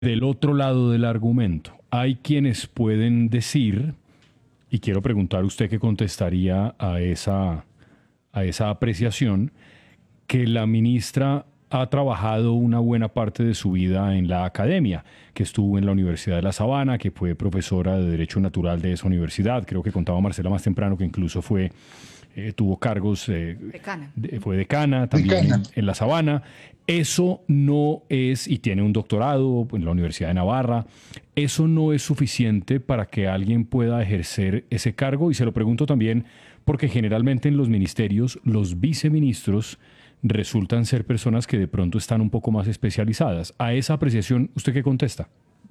Del otro lado del argumento, hay quienes pueden decir, y quiero preguntar usted qué contestaría a esa apreciación, que la ministra ha trabajado una buena parte de su vida en la academia, que estuvo en la Universidad de La Sabana, que fue profesora de Derecho Natural de esa universidad. Creo que contaba Marcela más temprano que incluso tuvo cargos, Decana. fue decana también Decana. en La Sabana. Eso no es, y tiene un doctorado en la Universidad de Navarra, eso no es suficiente para que alguien pueda ejercer ese cargo. Y se lo pregunto también porque generalmente en los ministerios los viceministros resultan ser personas que de pronto están un poco más especializadas. A esa apreciación, ¿usted qué contesta?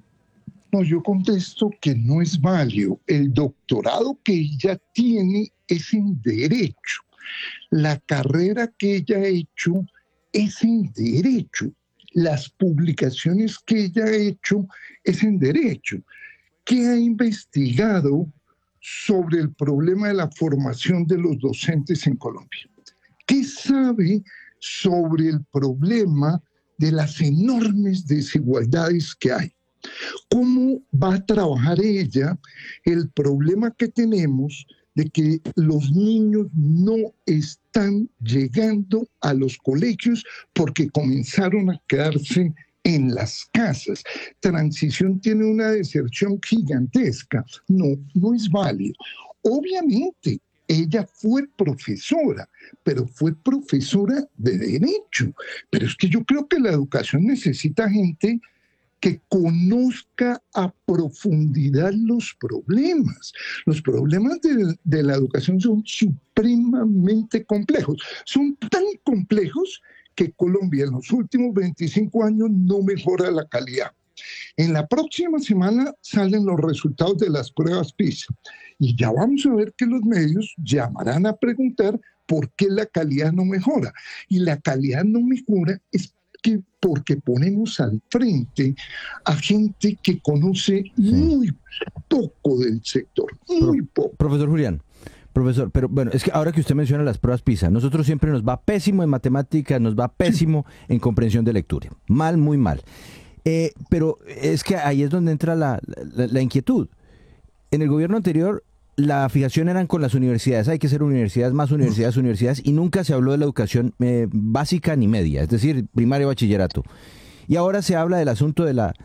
No, yo contesto que no es válido. El doctorado que ella tiene es en Derecho. La carrera que ella ha hecho es en Derecho. Las publicaciones que ella ha hecho es en Derecho. ¿Qué ha investigado sobre el problema de la formación de los docentes en Colombia? ¿Qué sabe sobre el problema de las enormes desigualdades que hay? ¿Cómo va a trabajar ella el problema que tenemos de que los niños no están llegando a los colegios porque comenzaron a quedarse en las casas? Transición tiene una deserción gigantesca. No, no es válido. Obviamente, ella fue profesora, pero fue profesora de Derecho. Pero es que yo creo que la educación necesita gente que conozca a profundidad los problemas. Los problemas de la educación son supremamente complejos. Son tan complejos que Colombia en los últimos 25 años no mejora la calidad. En la próxima semana salen los resultados de las pruebas PISA y ya vamos a ver que los medios llamarán a preguntar por qué la calidad no mejora. Y la calidad no mejora es porque ponemos al frente a gente que conoce muy poco del sector, muy poco. Profesor Julián, profesor, pero bueno, es que ahora que usted menciona las pruebas PISA, nosotros siempre nos va pésimo en matemáticas, nos va pésimo en comprensión de lectura, mal, muy mal. Pero es que ahí es donde entra la inquietud. En el gobierno anterior la fijación eran con las universidades, hay que ser universidades, más universidades, universidades, y nunca se habló de la educación básica ni media, es decir, primaria y bachillerato. Y ahora se habla del asunto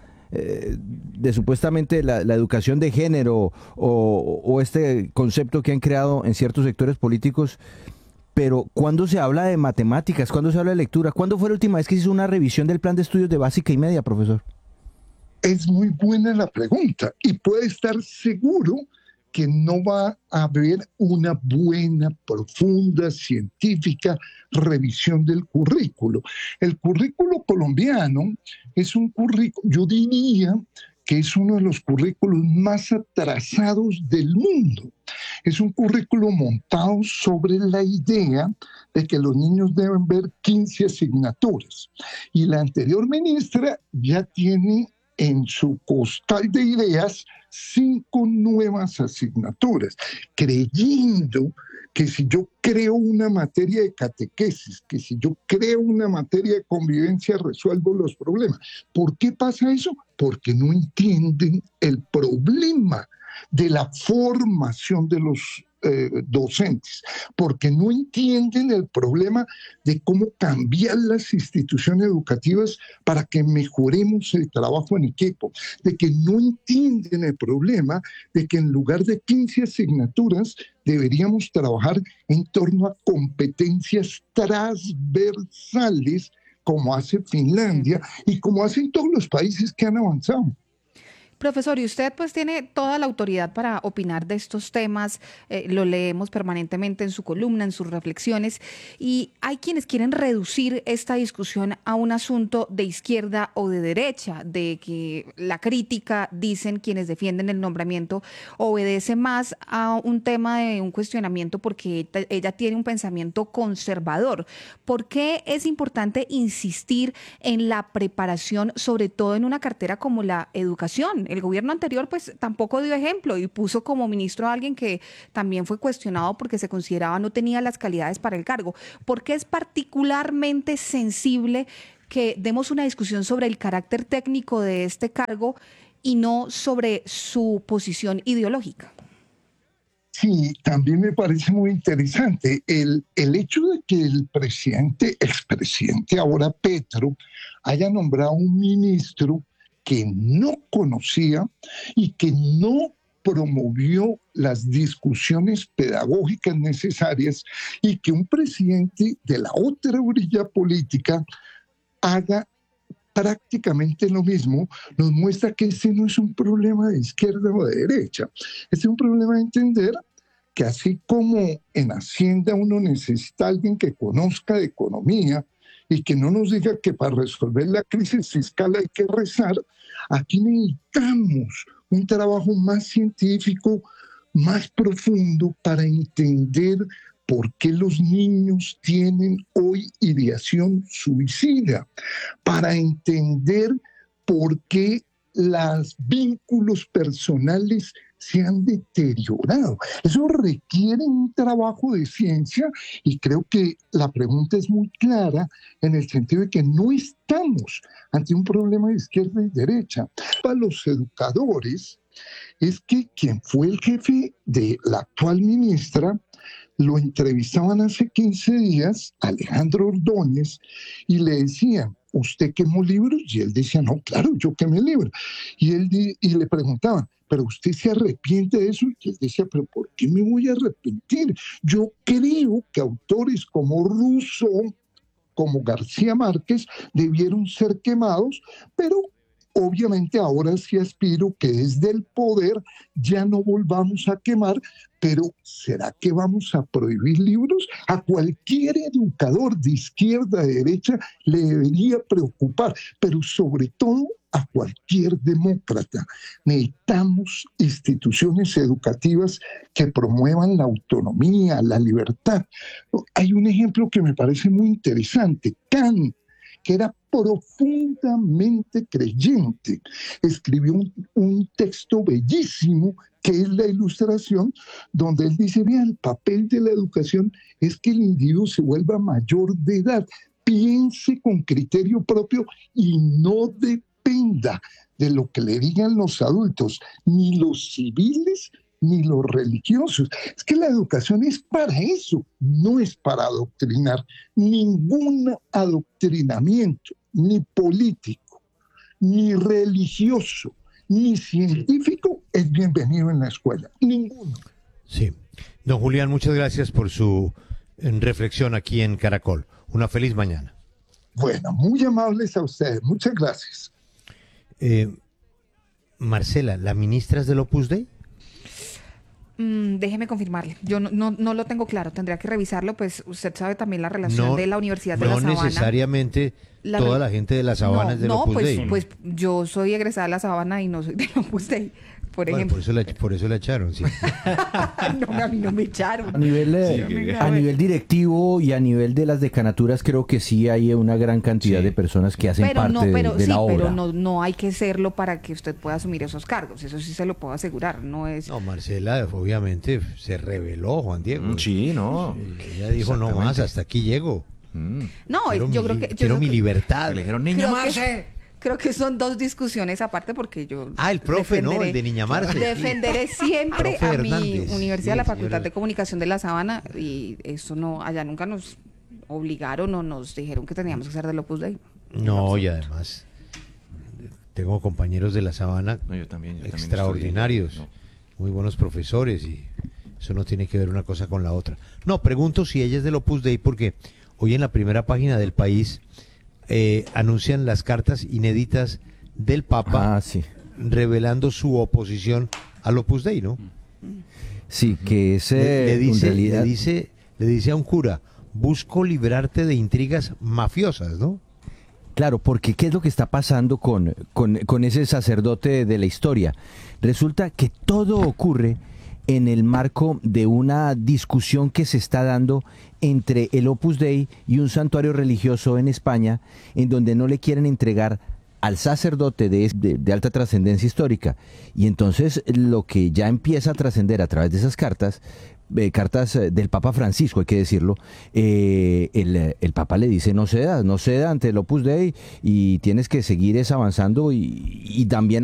de supuestamente la educación de género o este concepto que han creado en ciertos sectores políticos. Pero ¿cuándo se habla de matemáticas? ¿Cuándo se habla de lectura? ¿Cuándo fue la última vez que se hizo una revisión del plan de estudios de básica y media, profesor? Es muy buena la pregunta y puede estar seguro que no va a haber una buena, profunda, científica revisión del currículo. El currículo colombiano es un currículo, yo diría que es uno de los currículos más atrasados del mundo. Es un currículo montado sobre la idea de que los niños deben ver 15 asignaturas. Y la anterior ministra ya tiene en su costal de ideas 5 nuevas asignaturas, creyendo que si yo creo una materia de catequesis, que si yo creo una materia de convivencia, resuelvo los problemas. ¿Por qué pasa eso? Porque no entienden el problema de la formación de los docentes, porque no entienden el problema de cómo cambiar las instituciones educativas para que mejoremos el trabajo en equipo, de que no entienden el problema de que en lugar de 15 asignaturas deberíamos trabajar en torno a competencias transversales como hace Finlandia y como hacen todos los países que han avanzado. Profesor, y usted pues tiene toda la autoridad para opinar de estos temas, lo leemos permanentemente en su columna, en sus reflexiones, y hay quienes quieren reducir esta discusión a un asunto de izquierda o de derecha, de que la crítica, dicen quienes defienden el nombramiento, obedece más a un tema de un cuestionamiento porque ella tiene un pensamiento conservador. ¿Por qué es importante insistir en la preparación, sobre todo en una cartera como la educación? El gobierno anterior pues tampoco dio ejemplo y puso como ministro a alguien que también fue cuestionado porque se consideraba no tenía las calidades para el cargo. ¿Por qué es particularmente sensible que demos una discusión sobre el carácter técnico de este cargo y no sobre su posición ideológica. Sí, también me parece muy interesante el hecho de que el expresidente ahora Petro, haya nombrado un ministro que no conocía y que no promovió las discusiones pedagógicas necesarias, y que un presidente de la otra orilla política haga prácticamente lo mismo, nos muestra que ese no es un problema de izquierda o de derecha. Este es un problema de entender que así como en Hacienda uno necesita a alguien que conozca de economía y que no nos diga que para resolver la crisis fiscal hay que rezar, aquí necesitamos un trabajo más científico, más profundo, para entender por qué los niños tienen hoy ideación suicida, para entender por qué los vínculos personales se han deteriorado. Eso requiere un trabajo de ciencia, y creo que la pregunta es muy clara en el sentido de que no estamos ante un problema de izquierda y derecha. Para los educadores es que quien fue el jefe de la actual ministra lo entrevistaban hace 15 días, Alejandro Ordóñez, y le decían: ¿usted quemó libros? Y él decía: no, claro, yo quemé libros. Y le preguntaban: ¿pero usted se arrepiente de eso? Y él decía: ¿pero por qué me voy a arrepentir? Yo creo que autores como Rousseau, como García Márquez, debieron ser quemados, pero obviamente ahora sí aspiro que desde el poder ya no volvamos a quemar. Pero ¿será que vamos a prohibir libros? A cualquier educador de izquierda, de derecha, le debería preocupar, pero sobre todo a cualquier demócrata. Necesitamos instituciones educativas que promuevan la autonomía, la libertad. Hay un ejemplo que me parece muy interesante. Kant, que era profundamente creyente, escribió un texto bellísimo, que es la Ilustración, donde él dice: mira, el papel de la educación es que el individuo se vuelva mayor de edad, piense con criterio propio y no dependa de lo que le digan los adultos, ni los civiles ni los religiosos. Es que la educación es para eso, no es para adoctrinar. Ningún adoctrinamiento, ni político, ni religioso, ni científico, es bienvenido en la escuela. Ninguno. Sí. Don Julián, muchas gracias por su reflexión aquí en Caracol. Una feliz mañana. Bueno, muy amables a ustedes. Muchas gracias. Marcela, ¿la ministra es del Opus Dei? Déjeme confirmarle. Yo no lo tengo claro. Tendría que revisarlo, pues usted sabe también la relación de la Universidad de La Sabana. No necesariamente toda la gente de La Sabana es del Opus Dei. Pues yo soy egresada de La Sabana y no soy del Opus Dei, por ejemplo. Por eso la echaron, sí. No, a mí no me echaron. A nivel directivo y a nivel de las decanaturas, creo que sí hay una gran cantidad de personas que hacen parte de la obra. Pero no hay que serlo para que usted pueda asumir esos cargos. Eso sí se lo puedo asegurar. No, Marcela, obviamente, se rebeló, Juan Diego. Sí, no. Ella dijo: no más, hasta aquí llego. No, quiero mi libertad. Le dijeron: niña Marce. Creo que son dos discusiones aparte, porque yo... el profe, ¿no? El de Niña Marce. Defenderé siempre a mi universidad, la Facultad de Comunicación de La Sabana, y eso no, allá nunca nos obligaron o nos dijeron que teníamos que ser del Opus Dei. No, y además tengo compañeros de La Sabana yo también extraordinarios, estudié, muy buenos profesores, y eso no tiene que ver una cosa con la otra. No, pregunto si ella es del Opus Dei porque hoy en la primera página del País anuncian las cartas inéditas del Papa revelando su oposición al Opus Dei, ¿no? Sí, que le dice a un cura: busco librarte de intrigas mafiosas, ¿no? Claro, porque ¿qué es lo que está pasando con ese sacerdote de la historia? Resulta que todo ocurre en el marco de una discusión que se está dando entre el Opus Dei y un santuario religioso en España, en donde no le quieren entregar al sacerdote de alta trascendencia histórica. Y entonces lo que ya empieza a trascender a través de esas cartas, cartas del Papa Francisco, hay que decirlo, el Papa le dice no ceda ante el Opus Dei y tienes que seguir avanzando y también